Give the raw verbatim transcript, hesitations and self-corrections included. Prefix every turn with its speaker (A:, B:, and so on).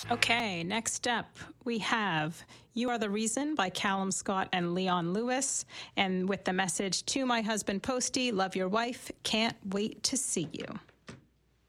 A: Okay, next up we have You Are the Reason by Callum Scott and Leon Lewis. And with the message, to my husband Posty, love your wife, can't wait to see you.